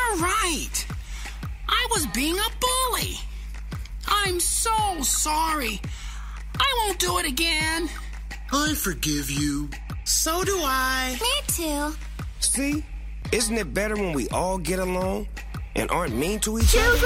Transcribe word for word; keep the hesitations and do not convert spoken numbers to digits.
You're right. I was being a bully. I'm so sorry. I won't do it again. I forgive you. So do I. Me too. See? Isn't it better when we all get along and aren't mean to each other?